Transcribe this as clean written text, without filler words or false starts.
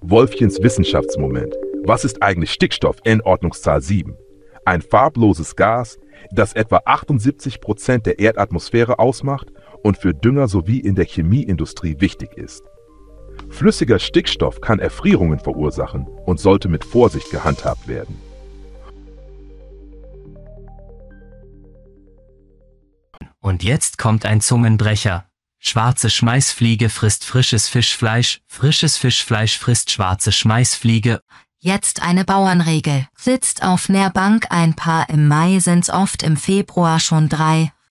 Wolfchens Wissenschaftsmoment. Was ist eigentlich Stickstoff, N-Ordnungszahl 7? Ein farbloses Gas, das etwa 78% der Erdatmosphäre ausmacht und für Dünger sowie in der Chemieindustrie wichtig ist. Flüssiger Stickstoff kann Erfrierungen verursachen und sollte mit Vorsicht gehandhabt werden. Und jetzt kommt ein Zungenbrecher. Schwarze Schmeißfliege frisst frisches Fischfleisch frisst schwarze Schmeißfliege. Jetzt eine Bauernregel. Sitzt auf ner Bank ein Paar im Mai, sind's oft im Februar schon 3.